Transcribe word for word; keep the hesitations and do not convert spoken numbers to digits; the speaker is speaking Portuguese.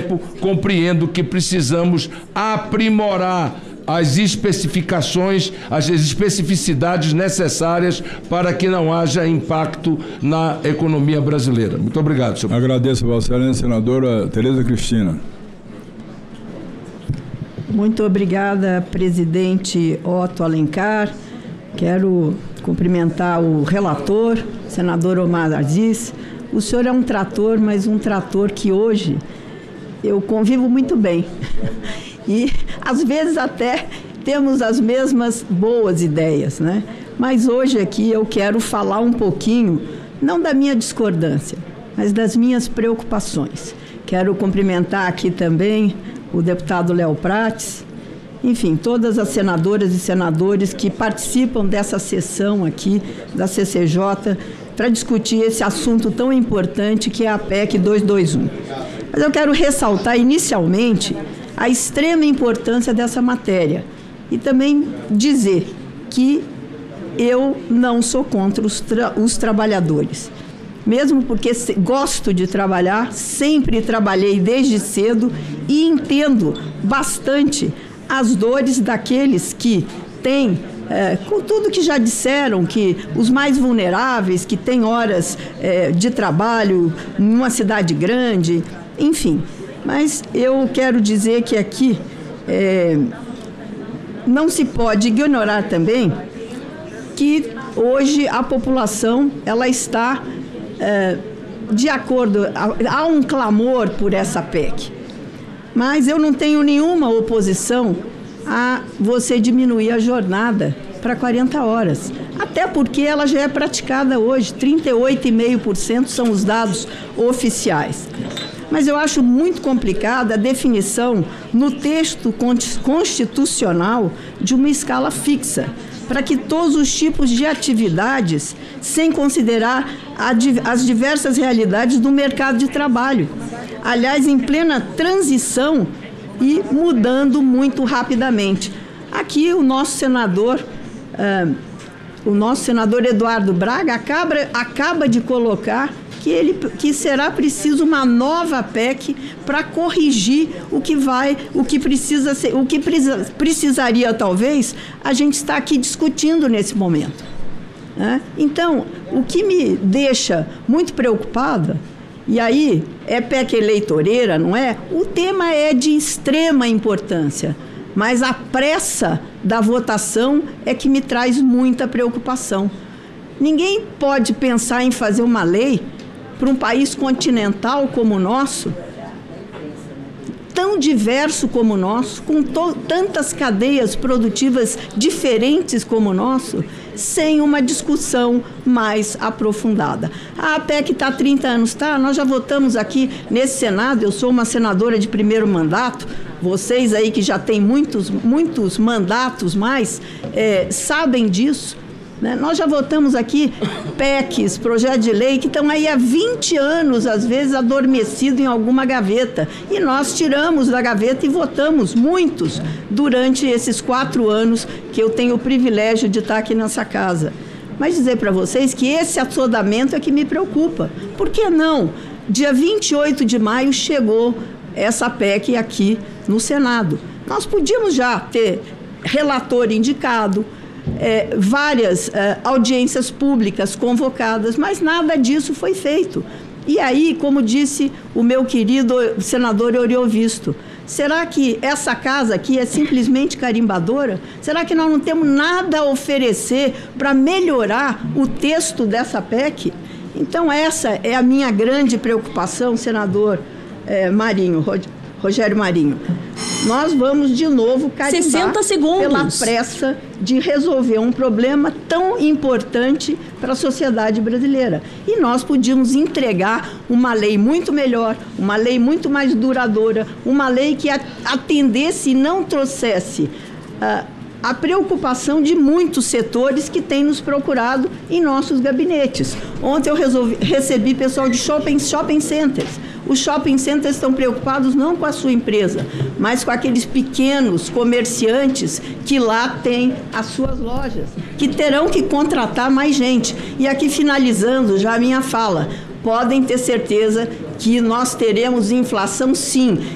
tempo, compreendo que precisamos aprimorar as especificações, as especificidades necessárias para que não haja impacto na economia brasileira. Muito obrigado, senhor. Agradeço a Vossa Excelência, senadora Tereza Cristina. Muito obrigada, presidente Otto Alencar. Quero cumprimentar o relator, senador Omar Aziz. O senhor é um trator, mas um trator que hoje eu convivo muito bem. E, às vezes, até temos as mesmas boas ideias, né? Mas hoje aqui eu quero falar um pouquinho, não da minha discordância, mas das minhas preocupações. Quero cumprimentar aqui também o deputado Léo Prates, enfim, todas as senadoras e senadores que participam dessa sessão aqui da C C J para discutir esse assunto tão importante que é a P E C duzentos e vinte e um. Mas eu quero ressaltar inicialmente a extrema importância dessa matéria e também dizer que eu não sou contra os, tra- os trabalhadores. Mesmo porque gosto de trabalhar, sempre trabalhei desde cedo e entendo bastante as dores daqueles que têm, é, com tudo que já disseram, que os mais vulneráveis, que têm horas é, de trabalho numa cidade grande, enfim. Mas eu quero dizer que aqui é, não se pode ignorar também que hoje a população ela está é, de acordo, há um clamor por essa P E C. Mas eu não tenho nenhuma oposição a você diminuir a jornada para quarenta horas. Até porque ela já é praticada hoje, trinta e oito vírgula cinco por cento são os dados oficiais. Mas eu acho muito complicada a definição no texto constitucional de uma escala fixa, para que todos os tipos de atividades, sem considerar a, as diversas realidades do mercado de trabalho. Aliás, em plena transição e mudando muito rapidamente. Aqui o nosso senador, uh, o nosso senador Eduardo Braga acaba, acaba de colocar que, ele, que será preciso uma nova P E C para corrigir o que vai, o que precisa ser, o que precisa, precisaria talvez a gente estar aqui discutindo nesse momento, né? Então, o que me deixa muito preocupada, e aí é P E C eleitoreira, não é? O tema é de extrema importância, mas a pressa da votação é que me traz muita preocupação. Ninguém pode pensar em fazer uma lei para um país continental como o nosso, tão diverso como o nosso, com tantas cadeias produtivas diferentes como o nosso, sem uma discussão mais aprofundada. A P E C está há trinta anos, tá? Nós já votamos aqui nesse Senado, eu sou uma senadora de primeiro mandato, vocês aí que já têm muitos, muitos mandatos mais, é, sabem disso. Né? Nós já votamos aqui P E Cs, projetos de lei, que estão aí há vinte anos, às vezes, adormecidos em alguma gaveta. E nós tiramos da gaveta e votamos muitos durante esses quatro anos que eu tenho o privilégio de estar aqui nessa casa. Mas dizer para vocês que esse assodamento é que me preocupa. Por que não? Dia vinte e oito de maio chegou essa P E C aqui no Senado. Nós podíamos já ter relator indicado, É, várias é, audiências públicas convocadas, mas nada disso foi feito. E aí, como disse o meu querido senador Oriovisto, será que essa casa aqui é simplesmente carimbadora? Será que nós não temos nada a oferecer para melhorar o texto dessa P E C? Então, essa é a minha grande preocupação, senador é, Marinho, Rogério Marinho. Nós vamos de novo carimbar sessenta segundos. Pela pressa de resolver um problema tão importante para a sociedade brasileira. E nós podíamos entregar uma lei muito melhor, uma lei muito mais duradoura, uma lei que atendesse e não trouxesse uh, a preocupação de muitos setores que têm nos procurado em nossos gabinetes. Ontem eu resolvi, recebi pessoal de shopping, shopping centers. Os shopping centers estão preocupados não com a sua empresa, mas com aqueles pequenos comerciantes que lá têm as suas lojas, que terão que contratar mais gente. E aqui, finalizando já a minha fala, podem ter certeza que nós teremos inflação, sim,